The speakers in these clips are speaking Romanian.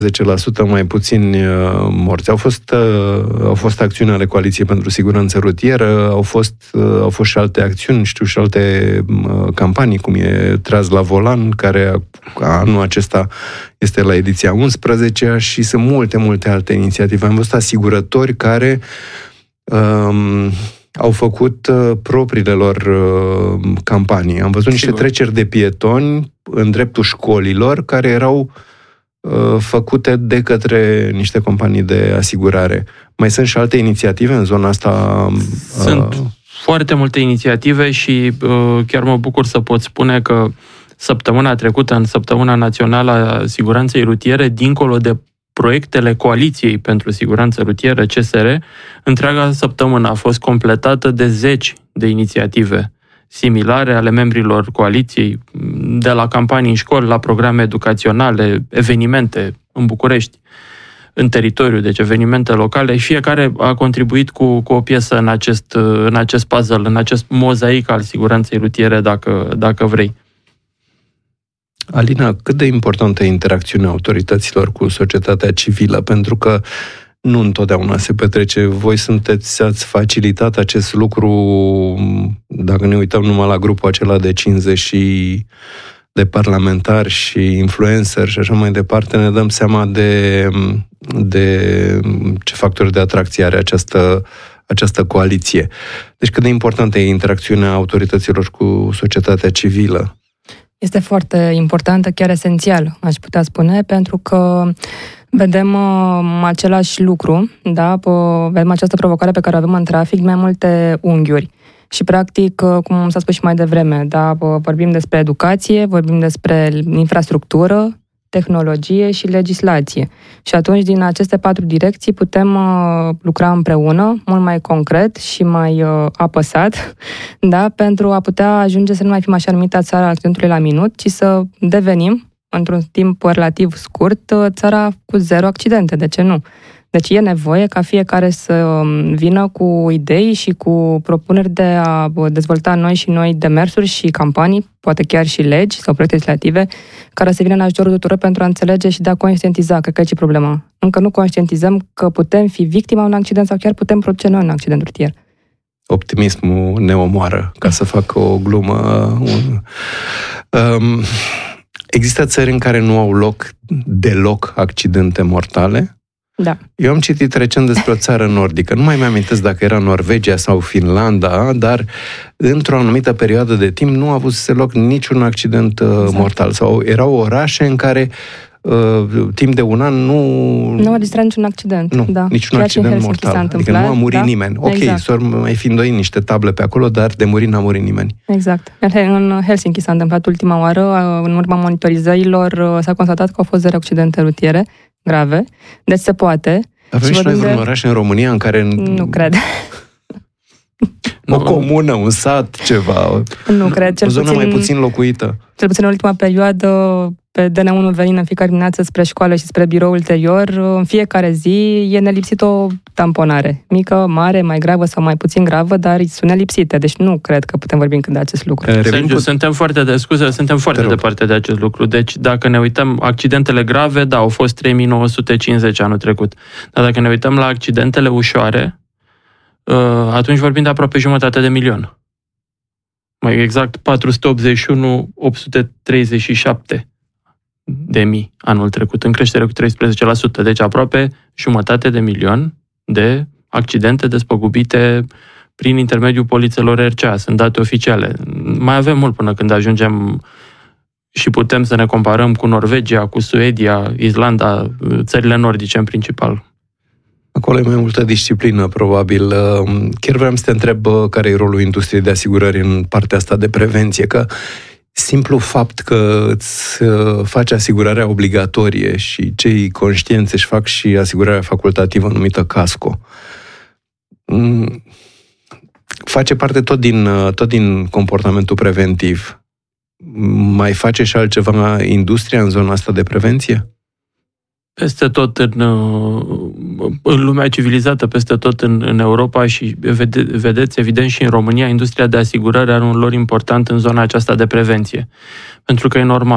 10% mai puțini morți. Au fost acțiuni ale Coaliției pentru Siguranță Rutieră, au fost și alte acțiuni, și alte campanii, cum e Traz la volan, care anul acesta este la ediția 11-a, și sunt multe alte inițiative. Am văzut asigurători care au făcut propriile lor campanii. Am văzut niște treceri de pietoni în dreptul școlilor care erau făcute de către niște companii de asigurare. Mai sunt și alte inițiative în zona asta? Sunt foarte multe inițiative și chiar mă bucur să pot spune că săptămâna trecută, în Săptămâna Națională a Siguranței Rutiere, dincolo de proiectele Coaliției pentru Siguranță Rutieră, CSR, întreaga săptămână a fost completată de 10 de inițiative similare ale membrilor Coaliției, de la campanii în școli, la programe educaționale, evenimente în București, în teritoriu, deci evenimente locale. Fiecare a contribuit cu o piesă în acest puzzle, în acest mozaic al siguranței rutiere, dacă vrei. Alina, cât de importantă e interacțiunea autorităților cu societatea civilă? Pentru că nu întotdeauna se petrece. Voi ați facilitat acest lucru, dacă ne uităm numai la grupul acela de 50 de parlamentari și influenceri și așa mai departe, ne dăm seama de ce factori de atracție are această coaliție. Deci cât de importantă e interacțiunea autorităților cu societatea civilă? Este foarte importantă, chiar esențial, aș putea spune, pentru că vedem același lucru, da? Vedem această provocare pe care o avem în trafic, mai multe unghiuri. Și, practic, cum s-a spus și mai devreme, da? Vorbim despre educație, vorbim despre infrastructură, tehnologie și legislație. Și atunci, din aceste 4 direcții, putem lucra împreună, mult mai concret și mai apăsat, da? Pentru a putea ajunge să nu mai fim așa numită țara accidentului la minut, ci să devenim, într-un timp relativ scurt, țara cu 0 accidente. De ce nu? Deci e nevoie ca fiecare să vină cu idei și cu propuneri de a dezvolta noi demersuri și campanii, poate chiar și legi sau proiecte legislative, care să vină în ajutorul tuturor pentru a înțelege și de a conștientiza. Cred că aici e problema. Încă nu conștientizăm că putem fi victima unui accident sau chiar putem produce noi un accident rutier. Optimismul ne omoară, ca să fac o glumă. Există țări în care nu au loc deloc accidente mortale? Da. Eu am citit recent despre o țară nordică. Nu mai mi-amintesc dacă era Norvegia sau Finlanda, dar într-o anumită perioadă de timp nu a avut să loc niciun accident mortal. Sau erau orașe în care timp de un an nu a distrat niciun accident. Nu, da. niciun accident mortal. Adică nu a murit nimeni. Ok, exact. S-or mai fi îndoit niște table pe acolo, dar de murit n-a murit nimeni. Exact. În Helsinki s-a întâmplat ultima oară, în urma monitorizărilor s-a constatat că au fost 0 accidente rutiere grave, deci se poate. Avem și noi vreun oraș în România în care... Nu cred. O comună, un sat, ceva. Nu cred. O zonă mai puțin locuită. Cel puțin în ultima perioadă, pe DN1 venind în fiecare dimineață spre școală și spre birou ulterior, în fiecare zi e nelipsit o tamponare. Mică, mare, mai gravă sau mai puțin gravă, dar sunt nelipsite. Deci nu cred că putem vorbi încă de acest lucru. Sergiu, suntem foarte departe de acest lucru. Deci dacă ne uităm, accidentele grave, da, au fost 3950 anul trecut. Dar dacă ne uităm la accidentele ușoare, atunci vorbim de aproape 500.000. Mai exact 481.837 de mii anul trecut, în creștere cu 13%. Deci aproape 500.000 de accidente despăgubite prin intermediul polițelor RCA. Sunt date oficiale. Mai avem mult până când ajungem și putem să ne comparăm cu Norvegia, cu Suedia, Islanda, țările nordice în principal. Acolo e mai multă disciplină, probabil. Chiar vreau să te întreb care e rolul industriei de asigurări în partea asta de prevenție, că simplu fapt că îți faci asigurarea obligatorie și cei conștienți își fac și asigurarea facultativă numită casco, face parte tot din comportamentul preventiv. Mai face și altceva industria în zona asta de prevenție? Peste tot în lumea civilizată, peste tot în Europa și vedeți, evident, și în România, industria de asigurare are un rol important în zona aceasta de prevenție. Pentru că e normal.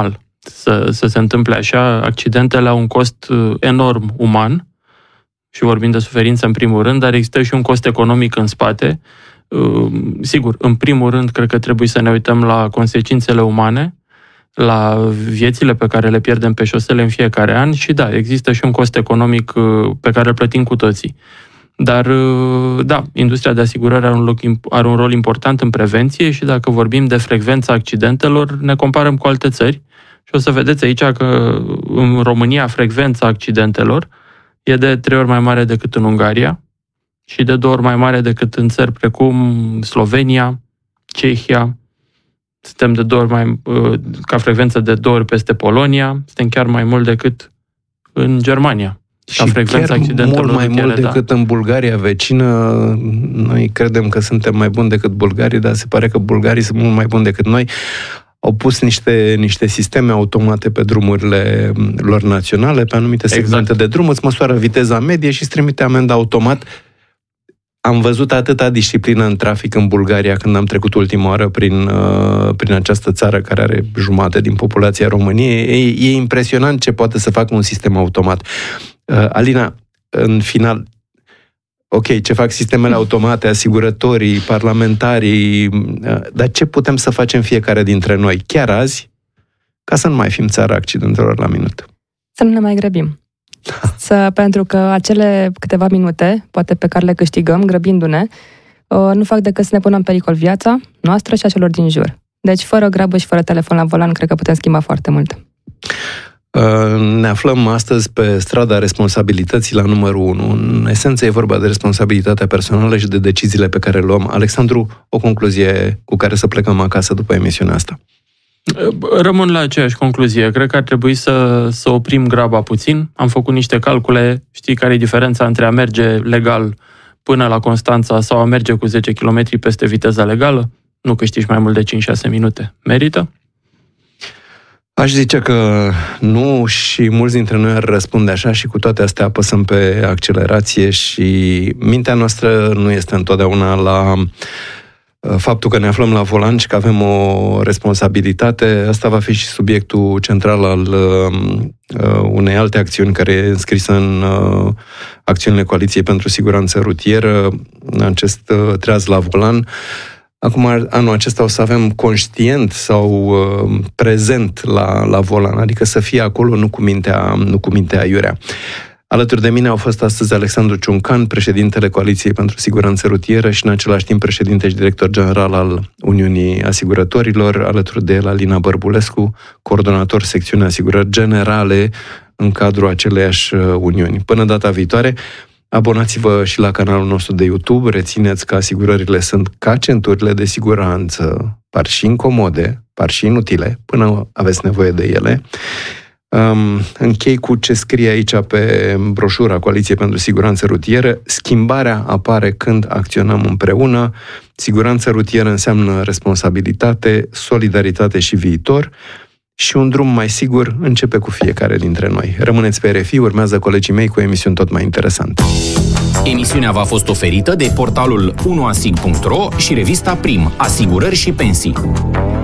să se întâmple așa. Accidentele au un cost enorm uman și vorbim de suferință în primul rând, dar există și un cost economic în spate. Sigur, în primul rând, cred că trebuie să ne uităm la consecințele umane, la viețile pe care le pierdem pe șosele în fiecare an și da, există și un cost economic pe care îl plătim cu toții. Dar, da, industria de asigurare are un rol important în prevenție și dacă vorbim de frecvența accidentelor, ne comparăm cu alte țări și o să vedeți aici că în România frecvența accidentelor e de 3 ori mai mare decât în Ungaria și de 2 ori mai mare decât în țări precum Slovenia, Cehia. Suntem de 2 ori ca frecvență de 2 ori peste Polonia, suntem chiar mai mult decât în Germania. Și chiar mult mai mult decât în Bulgaria vecină. Noi credem că suntem mai buni decât bulgarii, dar se pare că bulgarii sunt mult mai buni decât noi. Au pus niște sisteme automate pe drumurile lor naționale, pe anumite segmente de drum, îți măsoară viteza medie și îți trimite amendă automat. Am văzut atâta disciplină în trafic în Bulgaria când am trecut ultima oară prin această țară care are jumătate din populația României. E impresionant ce poate să facă un sistem automat. Alina, în final, ok, ce fac sistemele automate, asigurătorii, parlamentarii, dar ce putem să facem fiecare dintre noi, chiar azi, ca să nu mai fim țara accidentelor la minut? Să nu ne mai grăbim. Pentru că acele câteva minute, poate pe care le câștigăm, grăbindu-ne, nu fac decât să ne pună în pericol viața noastră și a celor din jur. Deci, fără grabă și fără telefon la volan, cred că putem schimba foarte mult. Ne aflăm astăzi pe strada responsabilității la numărul 1. În esență e vorba de responsabilitatea personală și de deciziile pe care le luăm. Alexandru, o concluzie cu care să plecăm acasă după emisiunea asta. Rămân la aceeași concluzie. Cred că ar trebui să oprim graba puțin. Am făcut niște calcule. Știi care e diferența între a merge legal până la Constanța sau a merge cu 10 km peste viteza legală? Nu câștigi mai mult de 5-6 minute. Merită? Aș zice că nu și mulți dintre noi ar răspunde așa și cu toate astea apăsăm pe accelerație și mintea noastră nu este întotdeauna la faptul că ne aflăm la volan și că avem o responsabilitate. Asta va fi și subiectul central al unei alte acțiuni care e înscrisă în acțiunile Coaliției pentru Siguranță Rutieră, acest treaz la volan. Acum, anul acesta o să avem conștient sau prezent la volan, adică să fie acolo, nu cu mintea aiurea. Alături de mine au fost astăzi Alexandru Ciuncan, președintele Coaliției pentru Siguranță Rutieră și în același timp președinte și director general al Uniunii Asigurătorilor, alături de el Alina Bărbulescu, coordonator secțiunea asigurări generale în cadrul aceleiași Uniuni. Până data viitoare, abonați-vă și la canalul nostru de YouTube, rețineți că asigurările sunt ca centurile de siguranță, par și incomode, par și inutile, până aveți nevoie de ele. Închei cu ce scrie aici pe broșura Coaliției pentru Siguranță Rutieră. Schimbarea apare când acționăm împreună. Siguranță rutieră înseamnă responsabilitate, solidaritate și viitor. Și un drum mai sigur începe cu fiecare dintre noi. Rămâneți pe RFI, urmează colegii mei cu emisiuni tot mai interesante. Emisiunea v-a fost oferită de portalul 1asig.ro și revista Prim, Asigurări și Pensii.